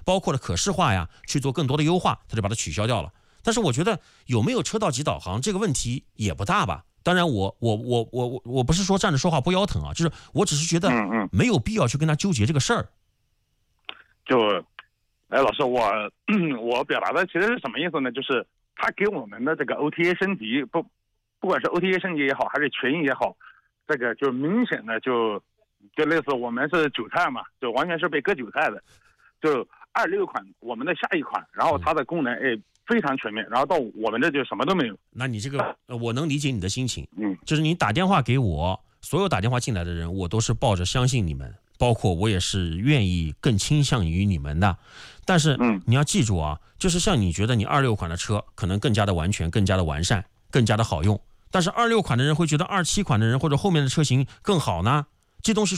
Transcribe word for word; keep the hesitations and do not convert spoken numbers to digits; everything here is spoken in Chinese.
包括了可视化呀，去做更多的优化，他就把它取消掉了。但是我觉得有没有车道级导航这个问题也不大吧。当然我，我我我我我不是说站着说话不腰疼啊，就是我只是觉得没有必要去跟他纠结这个事儿。 就，哎，老师，我我表达的其实是什么意思呢？就是他给我们的这个 O T A 升级，不不管是 O T A 升级也好，还是权益也好，这个就明显的就就类似我们是韭菜嘛，就完全是被割韭菜的。就二六款我们的下一款，然后它的功能哎非常全面，然后到我们这就什么都没有。 那你这个我能理解你的心情， 嗯， 就是你打电话给我，所有打电话进来的人，我都是抱着相信你们，包括我也是愿意更倾向于你们的。但是你要记住啊，就是像你觉得你二六款的车可能更加的完全，更加的完善，更加的好用，但是二六款的人会觉得二七款的人或者后面的车型更好呢，这东西